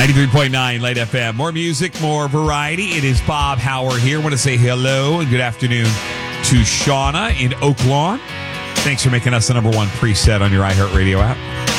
93.9 Light FM. More music, more variety. It is Bob Howard here. I want to say hello and good afternoon to Shauna in Oak Lawn. Thanks for making us the number one preset on your iHeartRadio app.